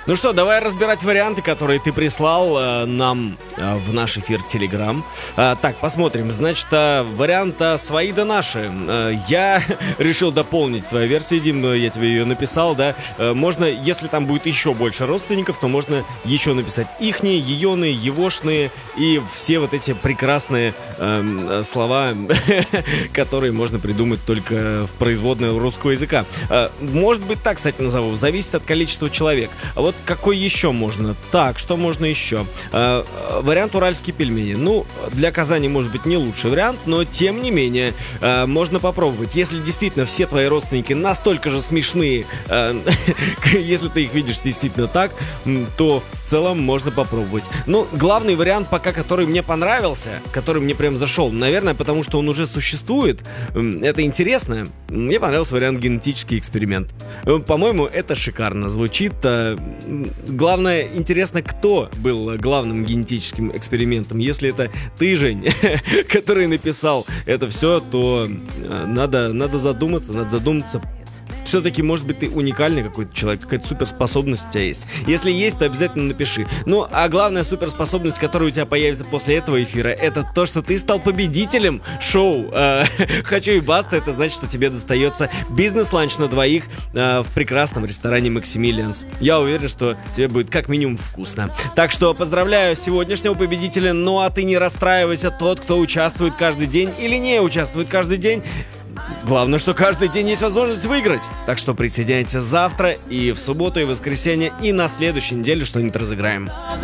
Ну что, давай разбирать варианты, которые ты прислал нам в наш эфир Telegram. Так, посмотрим. Значит, вариант «Свои да наши». Я решил дополнить твою версию, Дим, я тебе ее написал, да. Можно, если там будет еще больше родственников, то можно еще написать ихние, еёные, егошные и все вот эти прекрасные слова, которые можно придумать только в производной русского языка. Может быть, так, кстати, назову. Зависит от количества человек. А вот какой еще можно? Так, что можно еще? Вариант «Уральские пельмени». Ну, для Казани, может быть, не лучший вариант, но, тем не менее, можно попробовать. Если действительно все твои родственники настолько же смешные, если ты их видишь действительно так, то в целом можно попробовать. Ну, главный вариант пока, который мне понравился, который мне прям зашел, наверное, потому что он уже существует, это интересно. Мне понравился вариант «Генетический эксперимент». По-моему, это шикарно звучит. Главное, интересно, кто был главным генетическим экспериментом. Если это ты, Жень, который написал это все, то надо задуматься. Все-таки, может быть, ты уникальный какой-то человек, какая-то суперспособность у тебя есть. Если есть, то обязательно напиши. Ну, а главная суперспособность, которая у тебя появится после этого эфира, это то, что ты стал победителем шоу «Хочу и баста». Это значит, что тебе достается бизнес-ланч на двоих в прекрасном ресторане «Максимилианс». Я уверен, что тебе будет как минимум вкусно. Так что поздравляю сегодняшнего победителя. Ну, а ты не расстраивайся, тот, кто участвует каждый день или не участвует каждый день. Главное, что каждый день есть возможность выиграть. Так что присоединяйтесь завтра и в субботу, и в воскресенье, и на следующей неделе что-нибудь разыграем.